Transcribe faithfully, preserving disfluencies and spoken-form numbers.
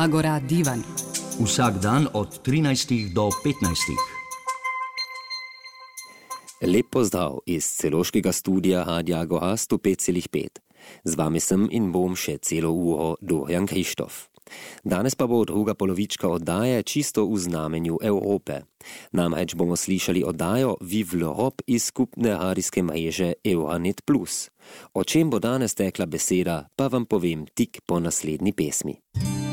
Agora Divan. Vsak dan od trinajstih do petnajstih. Lep pozdrav iz celoškega studija Radia Agora sto pet celih pet. Z vami sem in bom še celo uro Dorian Krištof. Danes pa bo druga polovička oddaje čisto v znamenju Evrope. Namreč bomo slišali oddajo Vive l'Europe iz skupne radijske mreže Euranet plus. O čem bo danes tekla beseda, pa vam povem tik po naslednji pesmi.